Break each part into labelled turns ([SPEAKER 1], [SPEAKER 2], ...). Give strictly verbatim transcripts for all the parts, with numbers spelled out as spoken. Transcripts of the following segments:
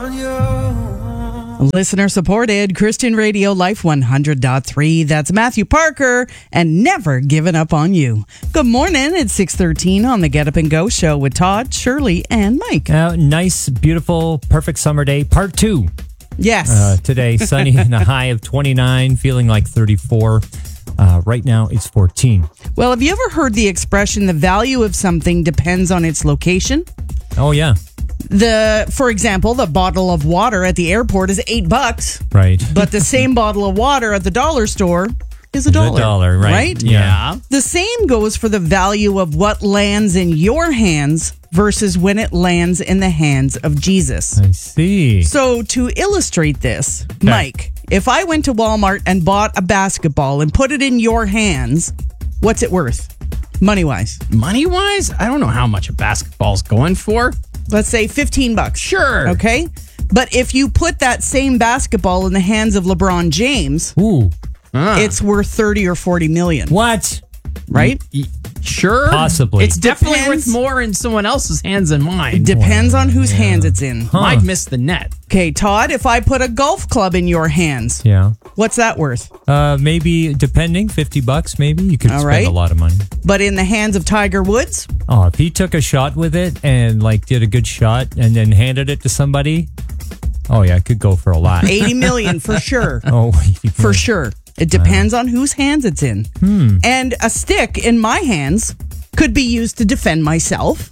[SPEAKER 1] on you.
[SPEAKER 2] Listener supported Christian Radio Life one hundred point three. That's Matthew Parker and Never Given Up on You. Good morning. It's six thirteen on the Get Up and Go show with Todd, Shirley, and Mike.
[SPEAKER 3] Uh, nice, beautiful, perfect summer day. Part two.
[SPEAKER 2] Yes.
[SPEAKER 3] Uh, today, sunny and a high of twenty-nine, feeling like thirty-four. Uh, right now, it's fourteen.
[SPEAKER 2] Well, have you ever heard the expression, the value of something depends on its location?
[SPEAKER 3] Oh, yeah.
[SPEAKER 2] The, for example, the bottle of water at the airport is eight bucks,
[SPEAKER 3] Right.
[SPEAKER 2] but the same bottle of water at the dollar store is a
[SPEAKER 3] It's
[SPEAKER 2] dollar.
[SPEAKER 3] A dollar, right?
[SPEAKER 2] Right?
[SPEAKER 3] Yeah.
[SPEAKER 2] The same goes for the value of what lands in your hands versus when it lands in the hands of Jesus.
[SPEAKER 3] I see.
[SPEAKER 2] So to illustrate this, Mike, if I went to Walmart and bought a basketball and put it in your hands, what's it worth? Money-wise.
[SPEAKER 4] Money-wise, I don't know how much a basketball's going for.
[SPEAKER 2] Let's say fifteen bucks.
[SPEAKER 4] Sure.
[SPEAKER 2] Okay? But if you put that same basketball in the hands of LeBron James,
[SPEAKER 3] Ooh.
[SPEAKER 4] Ah.
[SPEAKER 2] it's worth thirty or forty million.
[SPEAKER 3] What?
[SPEAKER 2] Right?
[SPEAKER 4] Y- Sure.
[SPEAKER 3] Possibly.
[SPEAKER 4] It's definitely
[SPEAKER 2] Depends.
[SPEAKER 4] worth more in someone else's hands than mine.
[SPEAKER 2] Depends on whose hands it's in.
[SPEAKER 3] Huh.
[SPEAKER 4] Might miss the net.
[SPEAKER 2] Okay, Todd, if I put a golf club in your hands,
[SPEAKER 3] Yeah.
[SPEAKER 2] what's that worth?
[SPEAKER 3] Uh, maybe, depending, fifty bucks maybe. You could
[SPEAKER 2] All
[SPEAKER 3] spend
[SPEAKER 2] right.
[SPEAKER 3] a lot of money.
[SPEAKER 2] But in the hands of Tiger Woods,
[SPEAKER 3] Oh, if he took a shot with it and, like, did a good shot and then handed it to somebody, oh, yeah, it could go for a lot.
[SPEAKER 2] eighty million for sure.
[SPEAKER 3] Oh,
[SPEAKER 2] For sure. It depends on whose hands it's in.
[SPEAKER 3] Hmm.
[SPEAKER 2] And a stick in my hands could be used to defend myself.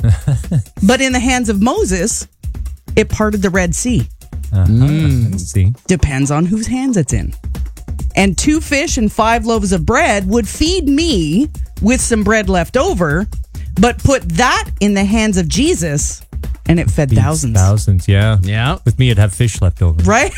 [SPEAKER 2] But in the hands of Moses, it parted the Red Sea.
[SPEAKER 3] Uh-huh. See?
[SPEAKER 2] Depends on whose hands it's in. And two fish and five loaves of bread would feed me with some bread left over, but put that in the hands of Jesus and it fed
[SPEAKER 3] Feeds
[SPEAKER 2] thousands.
[SPEAKER 3] Thousands, yeah.
[SPEAKER 4] Yeah.
[SPEAKER 3] With me, it'd have fish left over.
[SPEAKER 2] Right?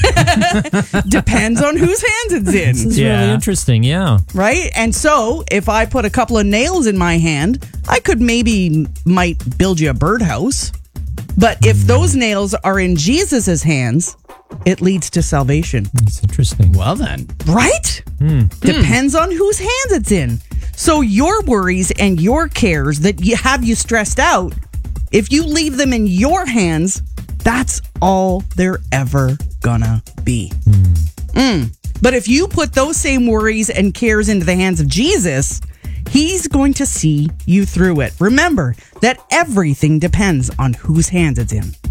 [SPEAKER 2] Depends on whose hands it's
[SPEAKER 3] This
[SPEAKER 2] in.
[SPEAKER 3] is
[SPEAKER 4] Yeah.
[SPEAKER 3] really interesting, yeah.
[SPEAKER 2] Right? And so if I put a couple of nails in my hand, I could maybe might build you a birdhouse. But if those nails are in Jesus's hands, it leads to salvation.
[SPEAKER 3] It's interesting.
[SPEAKER 4] Well then.
[SPEAKER 2] Right? Depends on whose hands it's in. So your worries and your cares that you have you stressed out, if you leave them in your hands, that's all they're ever gonna be. Mm. But if you put those same worries and cares into the hands of Jesus, he's going to see you through it. Remember that everything depends on whose hands it's in.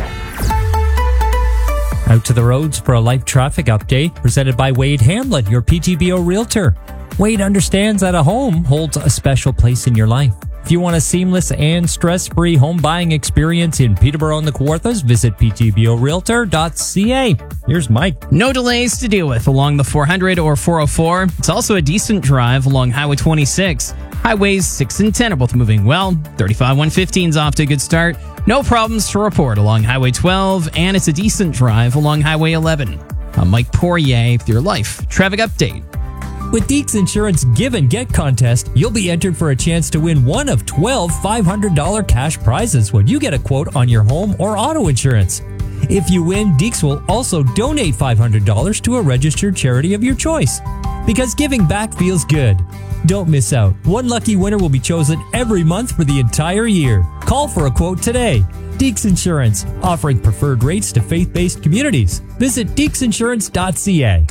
[SPEAKER 3] Out to the roads for a life traffic update presented by Wade Hamlet, your P G B O realtor. Wade understands that a home holds a special place in your life. If you want a seamless and stress-free home buying experience in Peterborough and the Kawarthas, visit p g b o realtor dot c a. Here's Mike.
[SPEAKER 4] No delays to deal with along the four hundred or four oh four. It's also a decent drive along Highway twenty-six. Highways six and ten are both moving well. thirty-five one fifteen is off to a good start. No problems to report along Highway twelve, and it's a decent drive along Highway eleven. I'm Mike Poirier with your Life Traffic Update.
[SPEAKER 3] With Deeks Insurance Give and Get contest, you'll be entered for a chance to win one of twelve five hundred dollars cash prizes when you get a quote on your home or auto insurance. If you win, Deeks will also donate five hundred dollars to a registered charity of your choice. Because giving back feels good. Don't miss out. One lucky winner will be chosen every month for the entire year. Call for a quote today. Deeks Insurance, offering preferred rates to faith-based communities. Visit deeks insurance dot c a.